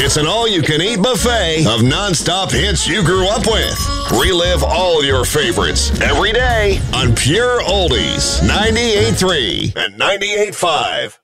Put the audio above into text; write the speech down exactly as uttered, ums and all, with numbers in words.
It's an all-you-can-eat buffet of non-stop hits you grew up with. Relive all your favorites every day on Pure Oldies ninety-eight point three and ninety-eight point five.